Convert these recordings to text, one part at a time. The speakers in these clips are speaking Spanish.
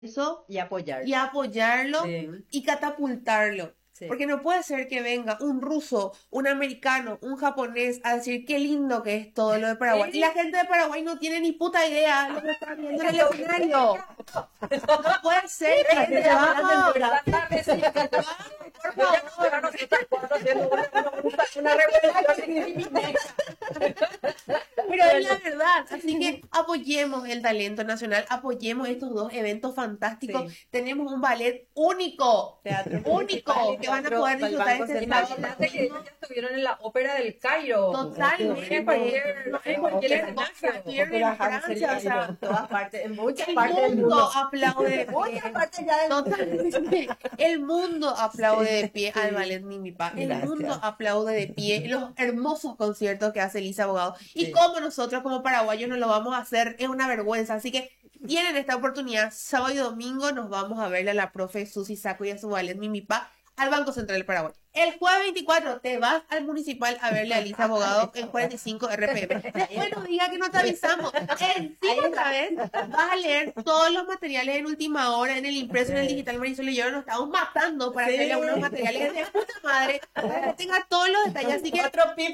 Eso Y apoyar. y apoyarlo Sí, y catapultarlo. sí. Porque no puede ser que venga un ruso, un americano, un japonés a decir qué lindo que es todo lo de Paraguay. Y Sí. la gente de Paraguay no tiene ni puta idea de lo que está viendo en el escenario. No puede ser que Así se va la vamos, censura. por Yo ya no sé favor. a nosotros cuando haciendo una revolución. Pero es la verdad, así que apoyemos el talento nacional, apoyemos estos dos eventos fantásticos. Sí. Tenemos un ballet único, Teatro único, Municipal y que van a Teatro poder del disfrutar Banco este Central. sábado. Imagínate que ellos ya estuvieron en la ópera del Cairo. Totalmente. En cualquier escenario. Estuvieron en Francia, o sea, En todas partes, en muchas el partes del mundo mundo. aplaude de Muchas pie. partes ya del mundo. Totalmente. El mundo aplaude de pie al Sí. ballet Mimipa. El Gracias. mundo aplaude de pie los hermosos conciertos que hace Elisa Abogado. Y Sí. como nosotros como paraguayos no lo vamos a hacer, es una vergüenza. Así que tienen esta oportunidad. Sábado y domingo nos vamos a verle a la profe Susi Saco y a su ballet Mimipa al Banco Central del Paraguay. El jueves 24 te vas al municipal a verle a Elisa Abogado en 45 RPM. Después nos diga que no te avisamos. Encima otra vez vas a leer todos los materiales en última hora, en el impreso, en el digital. Marisol y yo nos estamos matando para Sí. hacerle unos materiales de puta madre para que tenga todos los detalles. Así que Otro pip.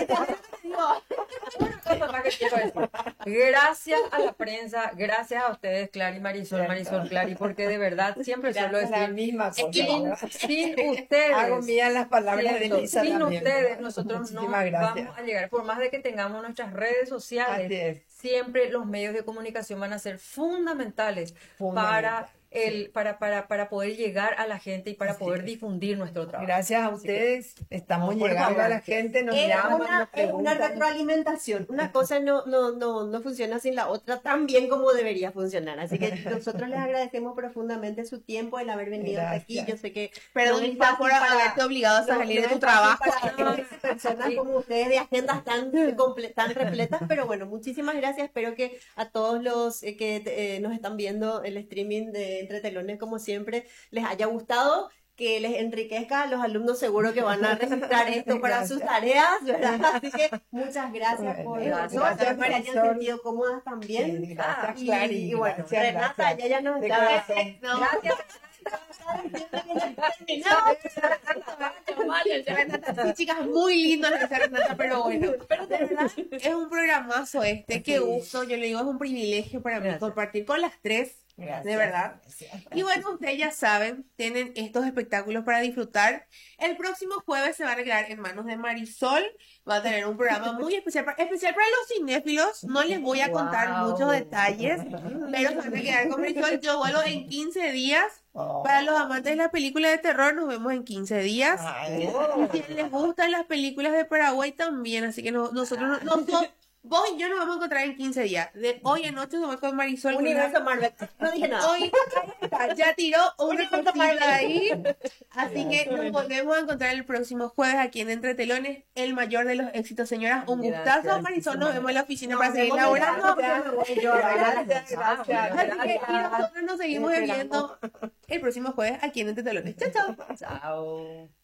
digo, Una cosa más que quiero decir. Gracias a la prensa, gracias a ustedes, Clary, Marisol, Clary, porque de verdad siempre suelo Gracias, la decir, misma cosa. sin ustedes, Hago mías las palabras de cierto, Elisa sin también. ustedes nosotros no Muchísimas gracias. vamos a llegar, por más de que tengamos nuestras redes Así sociales, es. siempre los medios de comunicación van a ser fundamentales para para poder llegar a la gente y para Así poder es. difundir nuestro trabajo. Gracias a Así que, ustedes, estamos no, por llegando favor. a la gente, nos Es llaman, nos es una preguntan. retroalimentación. Una cosa no funciona sin la otra tan bien como debería funcionar. Así que nosotros les agradecemos profundamente su tiempo, el haber venido hasta aquí. Gracias. Yo sé que perdón, no es Elisa, por fácil para- haberte obligado a salir de tu es fácil trabajo. para personas como ustedes de agendas tan repletas, pero bueno, muchísimas gracias. Espero que a todos los que nos están viendo el streaming de Entre Telones, como siempre, les haya gustado, que les enriquezca. A los alumnos seguro que van a registrar esto para sus tareas, ¿verdad? Así que muchas gracias por Gracias, eso. Espero que hayan profesor. sentido cómodas también. Sí, gracias, Y, Clary, y bueno, gracias, Renata, gracias. ya nos De está... corazón. No. gracias. Sí, chicas, muy lindo lo que hace Renata, pero bueno, pero de verdad es un programazo este, qué gusto, yo le digo, es un privilegio para mí Gracias. compartir con las tres, Gracias, de verdad. gracias. Y bueno, ustedes ya saben, tienen estos espectáculos para disfrutar. El próximo jueves se va a arreglar en manos de Marisol, va a tener un programa muy especial para los cinéfilos, no les voy a contar Wow. muchos detalles, pero se van a quedar con Marisol, yo vuelvo en 15 días. Oh. Para los amantes de las películas de terror, nos vemos en 15 días. Ay, Y si les gustan las películas de Paraguay también, así que vos y yo nos vamos a encontrar en 15 días. De hoy en noche nos vamos con Marisol. Universo Marvel. No dije nada. Hoy ya tiró una cosita ahí. Así que nos volvemos a encontrar el próximo jueves aquí en Entre Telones, el mayor de los éxitos, señoras. Un Gracias. gustazo, Marisol. Nos vemos en la oficina para Nos seguir vemos laborando. Gracias, gracias. Así que y nosotros nos seguimos viendo el próximo jueves aquí en Entre Telones. Chao, chao. Chao.